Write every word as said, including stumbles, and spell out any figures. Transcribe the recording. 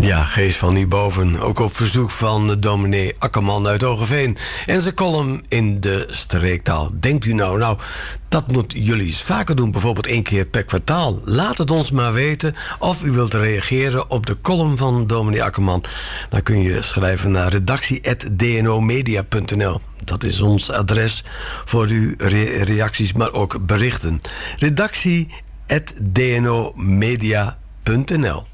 Ja, Geest van hierboven. Ook op verzoek van dominee Akkerman uit Hoogeveen. En zijn column in de streektaal. Denkt u nou, nou, dat moet jullie eens vaker doen. Bijvoorbeeld één keer per kwartaal. Laat het ons maar weten of u wilt reageren op de column van dominee Akkerman. Dan kun je schrijven naar redactie apenstaartje d n o media punt n l. Dat is ons adres voor uw re- reacties, maar ook berichten. redactie apenstaartje d n o media punt n l.